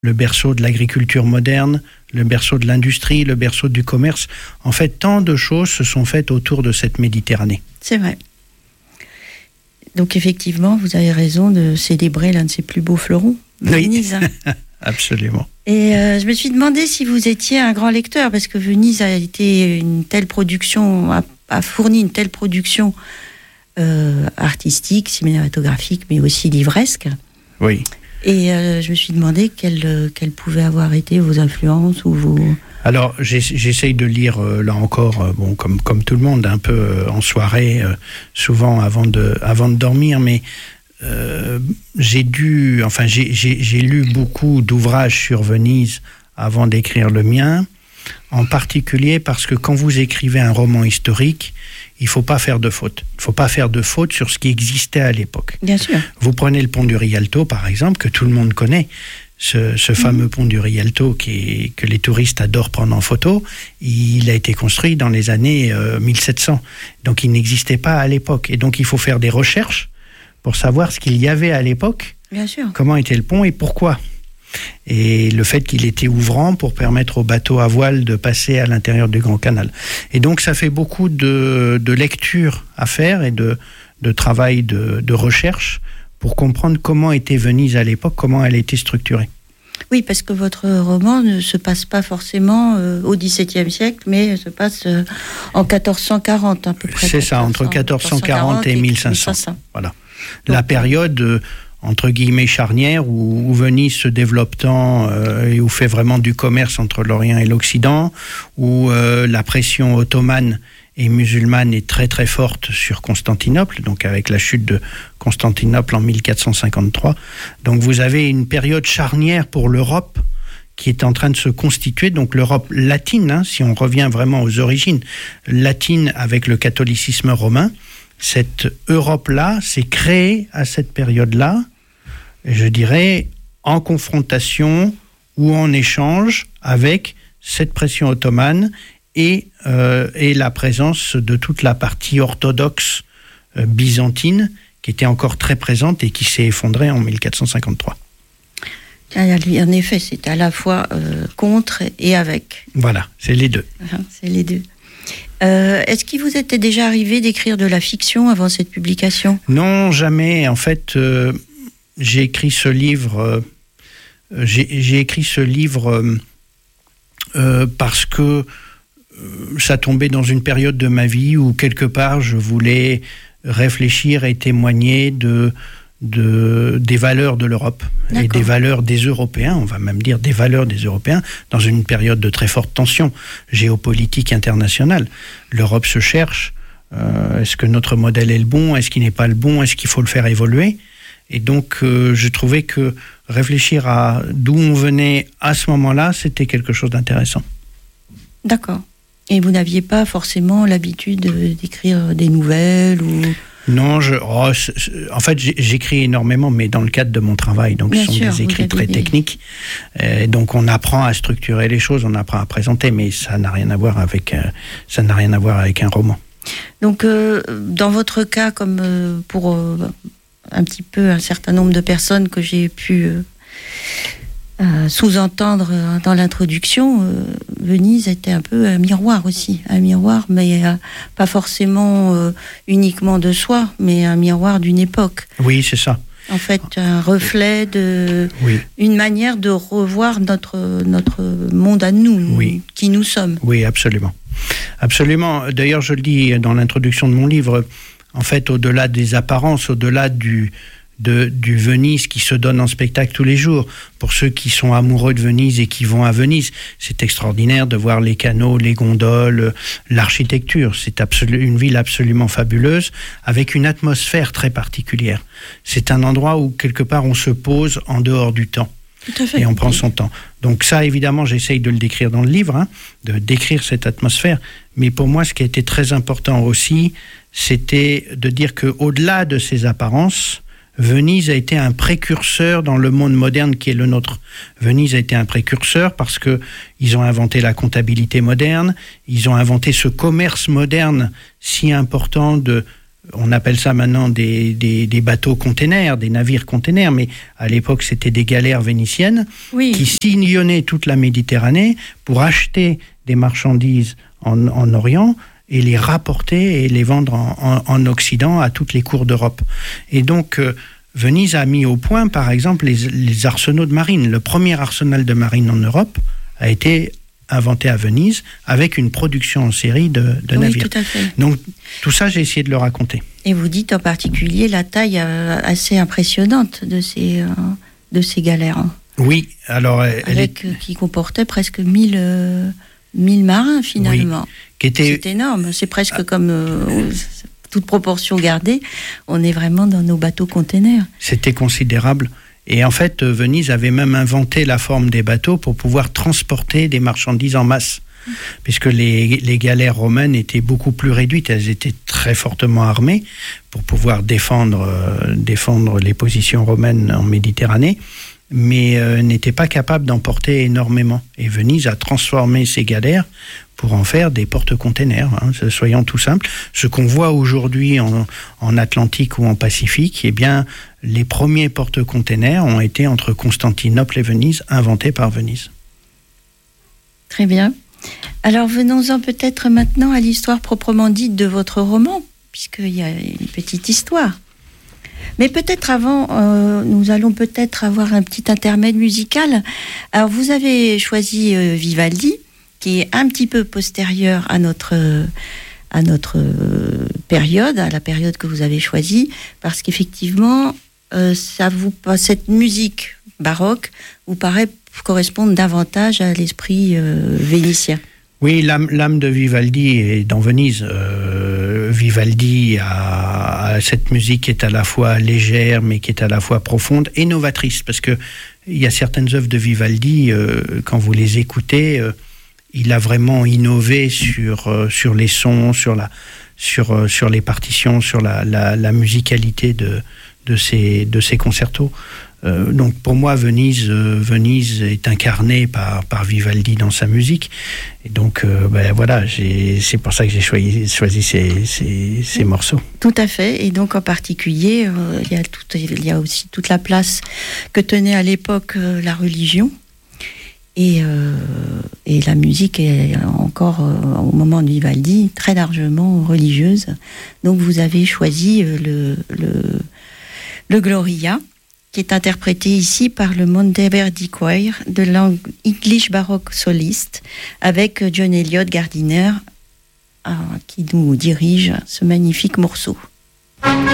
le berceau de l'agriculture moderne, le berceau de l'industrie, le berceau du commerce. En fait, tant de choses se sont faites autour de cette Méditerranée. C'est vrai. Donc effectivement, vous avez raison de célébrer l'un de ses plus beaux fleurons, Venise. Oui, absolument. Et je me suis demandé si vous étiez un grand lecteur, parce que Venise a été une telle production, a fourni une telle production artistique, cinématographique, mais aussi livresque. Oui. Et je me suis demandé quelles pouvaient avoir été vos influences ou vos... Alors, j'essaye de lire, là encore, bon, comme tout le monde, un peu en soirée, souvent avant de dormir, mais j'ai lu beaucoup d'ouvrages sur Venise avant d'écrire le mien, en particulier parce que quand vous écrivez un roman historique, il ne faut pas faire de faute. Il ne faut pas faire de faute sur ce qui existait à l'époque. Bien sûr. Vous prenez le pont du Rialto, par exemple, que tout le monde connaît. Ce fameux pont du Rialto que les touristes adorent prendre en photo, il a été construit dans les années 1700. Donc il n'existait pas à l'époque. Et donc il faut faire des recherches pour savoir ce qu'il y avait à l'époque. Bien sûr. Comment était le pont et pourquoi. Et le fait qu'il était ouvrant pour permettre aux bateaux à voile de passer à l'intérieur du Grand Canal. Et donc ça fait beaucoup de lectures à faire et de travail de recherche pour comprendre comment était Venise à l'époque, comment elle était structurée. Oui, parce que votre roman ne se passe pas forcément au XVIIe siècle, mais se passe en 1440 à peu près. C'est ça, entre 1440 et 1500. Voilà. Donc, la période, entre guillemets, charnière, où Venise se développe tant et où fait vraiment du commerce entre l'Orient et l'Occident, où la pression ottomane et musulmane est très très forte sur Constantinople, donc avec la chute de Constantinople en 1453. Donc vous avez une période charnière pour l'Europe qui est en train de se constituer, donc l'Europe latine, si on revient vraiment aux origines, latine avec le catholicisme romain. Cette Europe-là s'est créée à cette période-là, je dirais, en confrontation ou en échange avec cette pression ottomane et la présence de toute la partie orthodoxe byzantine qui était encore très présente et qui s'est effondrée en 1453. En effet, c'est à la fois contre et avec. Voilà, c'est les deux. C'est les deux. Est-ce qu'il vous était déjà arrivé d'écrire de la fiction avant cette publication ? Non, jamais. En fait, j'ai écrit ce livre... parce que ça tombait dans une période de ma vie où quelque part je voulais réfléchir et témoigner des valeurs de l'Europe. D'accord. Et des valeurs des Européens, on va même dire des valeurs des Européens, dans une période de très forte tension géopolitique internationale. L'Europe se cherche. Est-ce que notre modèle est le bon ? Est-ce qu'il n'est pas le bon ? Est-ce qu'il faut le faire évoluer ? Et donc, je trouvais que réfléchir à d'où on venait à ce moment-là, c'était quelque chose d'intéressant. D'accord. Et vous n'aviez pas forcément l'habitude d'écrire des nouvelles ou... Non, en fait, j'écris énormément, mais dans le cadre de mon travail. Donc, ce sont des écrits très techniques. Donc, on apprend à structurer les choses, on apprend à présenter, mais ça n'a rien à voir avec un roman. Donc, dans votre cas, comme pour un petit peu un certain nombre de personnes que j'ai pu sous-entendre dans l'introduction, Venise était un peu un miroir aussi. Un miroir, mais pas forcément uniquement de soi, mais un miroir d'une époque. Oui, c'est ça. En fait, un reflet une manière de revoir notre monde à nous, qui nous sommes. Oui, absolument. Absolument. D'ailleurs, je le dis dans l'introduction de mon livre, en fait, au-delà des apparences, au-delà du Venise qui se donne en spectacle tous les jours. Pour ceux qui sont amoureux de Venise et qui vont à Venise, c'est extraordinaire de voir les canaux, les gondoles, l'architecture. C'est une ville absolument fabuleuse, avec une atmosphère très particulière. C'est un endroit où, quelque part, on se pose en dehors du temps. Tout à fait. Et on prend son temps. Donc ça, évidemment, j'essaye de le décrire dans le livre, de décrire cette atmosphère. Mais pour moi, ce qui a été très important aussi, c'était de dire qu'au-delà de ces apparences, Venise a été un précurseur dans le monde moderne qui est le nôtre. Venise a été un précurseur parce qu'ils ont inventé la comptabilité moderne, ils ont inventé ce commerce moderne si important On appelle ça maintenant des bateaux containers, des navires containers, mais à l'époque c'était des galères vénitiennes qui sillonnaient toute la Méditerranée pour acheter des marchandises en Orient et les rapporter et les vendre en Occident à toutes les cours d'Europe. Et donc Venise a mis au point, par exemple, les arsenaux de marine. Le premier arsenal de marine en Europe a été inventé à Venise avec une production en série de navires. Tout à fait. Donc tout ça, j'ai essayé de le raconter. Et vous dites en particulier la taille assez impressionnante de ces galères. Oui, alors qui comportait presque 1000 marins finalement. Oui, c'est énorme. C'est presque comme toute proportion gardée. On est vraiment dans nos bateaux containers. C'était considérable. Et en fait, Venise avait même inventé la forme des bateaux pour pouvoir transporter des marchandises en masse. Puisque les galères romaines étaient beaucoup plus réduites. Elles étaient très fortement armées pour pouvoir défendre les positions romaines en Méditerranée, mais n'étaient pas capables d'emporter énormément. Et Venise a transformé ces galères pour en faire des porte-containers, soyons tout simples. Ce qu'on voit aujourd'hui en Atlantique ou en Pacifique, eh bien, les premiers porte-containers ont été entre Constantinople et Venise, inventés par Venise. Très bien. Alors venons-en peut-être maintenant à l'histoire proprement dite de votre roman, puisqu'il y a une petite histoire. Mais peut-être avant, nous allons peut-être avoir un petit intermède musical. Alors vous avez choisi Vivaldi, qui est un petit peu postérieur à notre période, à la période que vous avez choisie, parce qu'effectivement, cette musique baroque vous paraît correspondre davantage à l'esprit vénitien. Oui, l'âme de Vivaldi est dans Venise. Vivaldi a cette musique qui est à la fois légère, mais qui est à la fois profonde et novatrice, parce que il y a certaines œuvres de Vivaldi, quand vous les écoutez, il a vraiment innové sur les sons, sur les partitions, sur la musicalité de ces concertos. Donc pour moi, Venise est incarnée par Vivaldi dans sa musique. Et donc voilà, c'est pour ça que j'ai choisi ces morceaux. Tout à fait. Et donc en particulier, il y a aussi toute la place que tenait à l'époque la religion. Et la musique est encore, au moment de Vivaldi, très largement religieuse. Donc vous avez choisi le Gloria, qui est interprété ici par le Monteverdi Choir de l'English Baroque Soliste, avec John Eliot Gardiner qui nous dirige ce magnifique morceau.